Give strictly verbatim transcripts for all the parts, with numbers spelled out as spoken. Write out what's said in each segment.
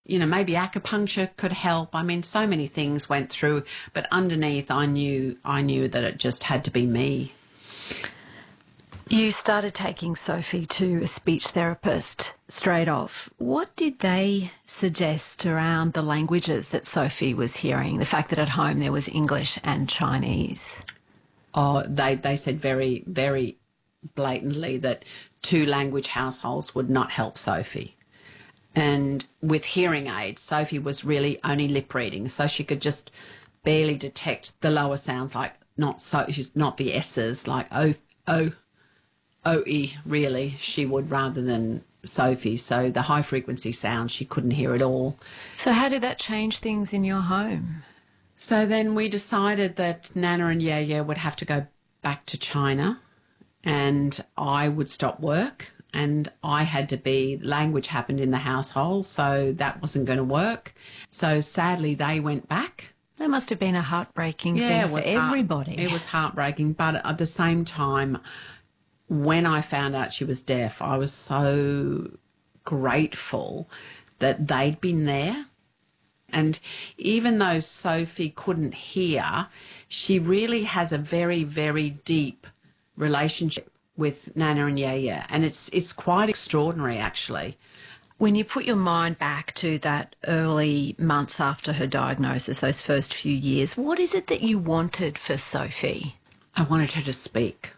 you know, maybe acupuncture could help. I mean, so many things went through, but underneath I knew I knew that it just had to be me. You started taking Sophie to a speech therapist straight off. What did they suggest around the languages that Sophie was hearing, the fact that at home there was English and Chinese? Oh, they, they said very, very blatantly that two language households would not help Sophie. And with hearing aids, Sophie was really only lip reading, so she could just barely detect the lower sounds, like not so, not the S's, like oh, oh, O-E, really, she would, rather than Sophie. So the high frequency sounds she couldn't hear at all. So how did that change things in your home? So then we decided that Nana and Yaya would have to go back to China and I would stop work, and I had to be, language happened in the household, so that wasn't going to work. So sadly they went back. That must have been a heartbreaking yeah, thing for everybody. Heart, it was heartbreaking, but at the same time, when I found out she was deaf, I was so grateful that they'd been there. And even though Sophie couldn't hear, she really has a very, very deep relationship with Nana and Yaya, and it's it's quite extraordinary, actually. When you put your mind back to that early months after her diagnosis, those first few years, what is it that you wanted for Sophie? I wanted her to speak.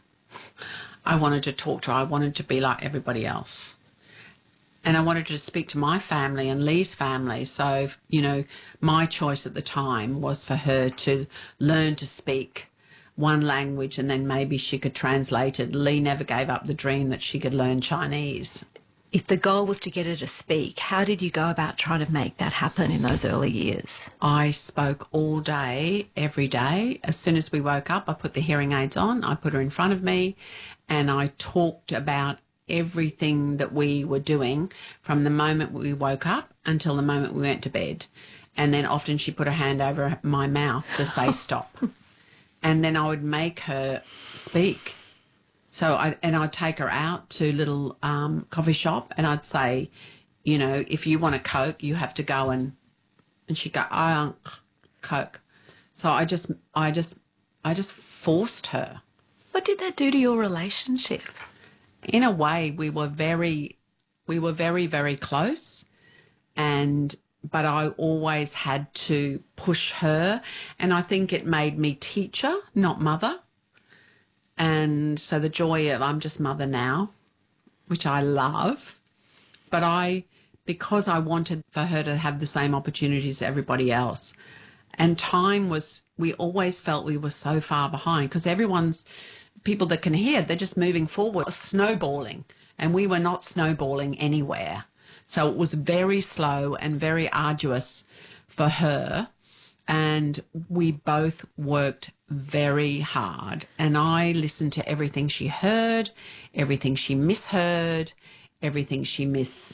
I wanted to talk to her. I wanted to be like everybody else. And I wanted to speak to my family and Lee's family. So, you know, my choice at the time was for her to learn to speak one language and then maybe she could translate it. Lee never gave up the dream that she could learn Chinese. If the goal was to get her to speak, how did you go about trying to make that happen in those early years? I spoke all day, every day. As soon as we woke up, I put the hearing aids on, I put her in front of me, and I talked about everything that we were doing from the moment we woke up until the moment we went to bed. And then often she put her hand over my mouth to say stop. And then I would make her speak. So I, and I'd take her out to little um, coffee shop and I'd say, you know, if you want a Coke, you have to go and, and she'd go, I want Coke. So I just, I just, I just forced her. What did that do to your relationship? In a way, we were very, we were very, very close, and but I always had to push her, and I think it made me teacher, not mother. And so the joy of I'm just mother now, which I love, but I, because I wanted for her to have the same opportunities as everybody else, and time was, we always felt we were so far behind because everyone's, people that can hear, they're just moving forward, snowballing, and we were not snowballing anywhere. So it was very slow and very arduous for her, and we both worked very hard, and I listened to everything she heard, everything she misheard, everything she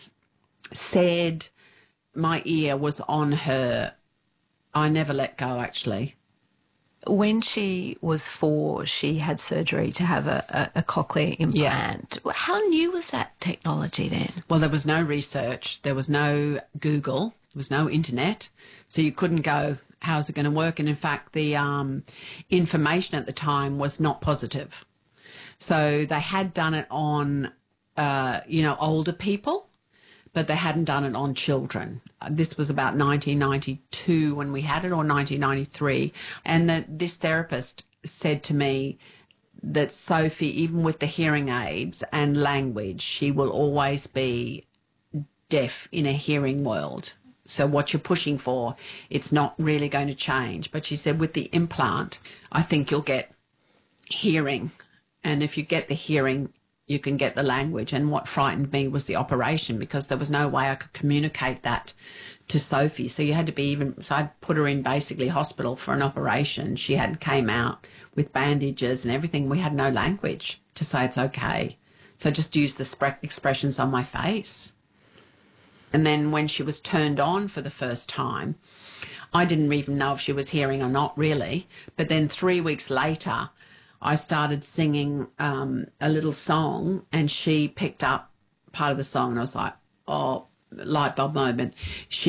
missaid. My ear was on her. I never let go, actually. When she was four, she had surgery to have a, a, a cochlear implant. Yeah. How new was that technology then? Well, there was no research. There was no Google. There was no internet. So you couldn't go, how's it going to work? And in fact, the um, information at the time was not positive. So they had done it on, uh, you know, older people, but they hadn't done it on children. This was about nineteen ninety-two when we had it, or nineteen ninety-three. And that this therapist said to me that Sophie, even with the hearing aids and language, she will always be deaf in a hearing world. So what you're pushing for, it's not really going to change. But she said with the implant, I think you'll get hearing. And if you get the hearing, you can get the language. And what frightened me was the operation, because there was no way I could communicate that to Sophie. So you had to be even, so I put her in basically hospital for an operation. She had came out with bandages and everything. We had no language to say it's okay. So just use the spre- expressions on my face. And then when she was turned on for the first time, I didn't even know if she was hearing or not really. But then three weeks later, I started singing um, a little song, and she picked up part of the song, and I was like, oh, light bulb moment. She